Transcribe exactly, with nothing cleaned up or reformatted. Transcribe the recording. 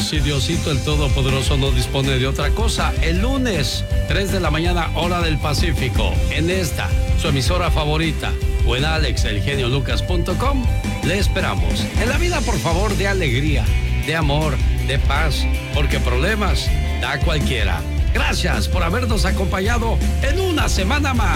si Diosito el Todopoderoso no dispone de otra cosa, el lunes, tres de la mañana, hora del Pacífico, en esta, su emisora favorita, o en alex el genio lucas punto com, le esperamos. En la vida, por favor, de alegría, de amor, de paz, porque problemas da cualquiera. Gracias por habernos acompañado en una semana más.